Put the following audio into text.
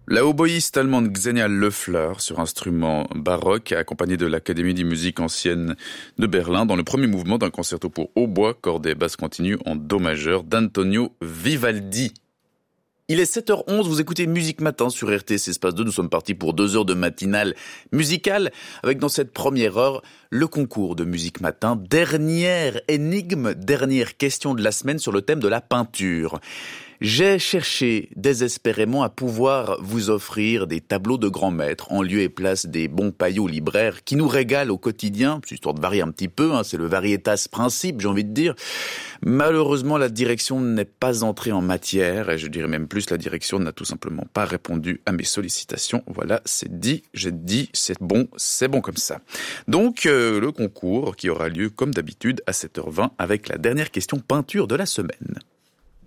La oboïste allemande Xenia Löffler sur instrument baroque, accompagnée de l'Académie des musiques anciennes de Berlin, dans le premier mouvement d'un concerto pour hautbois, cordes et basse continue en do majeur d'Antonio Vivaldi. Il est 7h11, vous écoutez Musique Matin sur RTS Espace 2. Nous sommes partis pour 2 heures de matinale musicale, avec dans cette première heure le concours de Musique Matin. Dernière énigme, dernière question de la semaine sur le thème de la peinture. J'ai cherché désespérément à pouvoir vous offrir des tableaux de grands maîtres en lieu et place des bons paillots libraires qui nous régalent au quotidien, histoire de varier un petit peu, c'est le varietas principe, j'ai envie de dire. Malheureusement, la direction n'est pas entrée en matière, et je dirais même plus, la direction n'a tout simplement pas répondu à mes sollicitations. Voilà, c'est dit, j'ai dit, c'est bon comme ça. Donc, le concours qui aura lieu comme d'habitude à 7h20 avec la dernière question peinture de la semaine.